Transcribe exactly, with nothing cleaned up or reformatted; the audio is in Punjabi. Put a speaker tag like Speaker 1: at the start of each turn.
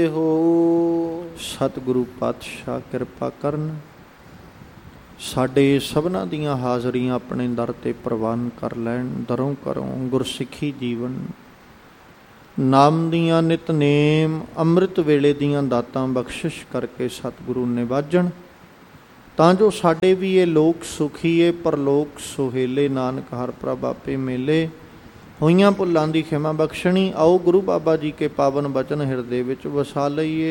Speaker 1: ਹੋ ਸਤਿਗੁਰੂ ਪਾਤਸ਼ਾਹ ਕਿਰਪਾ ਕਰਨ, ਸਾਡੇ ਸਭਨਾਂ ਦੀਆਂ ਹਾਜ਼ਰੀਆਂ ਆਪਣੇ ਦਰ ਤੇ ਪ੍ਰਵਾਨ ਕਰ ਲੈਣ। ਦਰੋਂ ਕਰੋਂ ਗੁਰਸਿੱਖੀ ਜੀਵਨ, ਨਾਮ ਦੀਆਂ ਨਿਤਨੇਮ ਅੰਮ੍ਰਿਤ ਵੇਲੇ ਦੀਆਂ ਦਾਤਾਂ ਬਖਸ਼ਿਸ਼ ਕਰਕੇ ਸਤਿਗੁਰੂ ਨਿਵਾਜਣ, ਤਾਂ ਜੋ ਸਾਡੇ ਵੀ ਇਹ ਲੋਕ ਸੁਖੀਏ ਪਰਲੋਕ ਸੁਹੇਲੇ। ਨਾਨਕ ਹਰ ਪ੍ਰਭ ਆਪੇ ਮੇਲੇ, ਹੋਈਆਂ ਭੁੱਲਾਂ ਦੀ ਖਿਮਾ ਬਖਸ਼ਣੀ। ਆਓ ਗੁਰੂ ਬਾਬਾ ਜੀ ਕੇ ਪਾਵਨ ਬਚਨ ਹਿਰਦੇ ਵਿੱਚ ਵਸਾ ਲਈਏ।